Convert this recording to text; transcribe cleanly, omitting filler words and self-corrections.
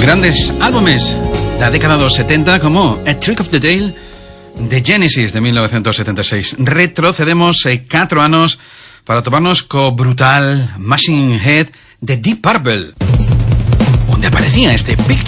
Grandes álbumes da década dos 70 como A Trick of the Tail de Genesis de 1976. Retrocedemos 4 anos para toparnos co brutal Machine Head de Deep Purple, onde aparecía este Picture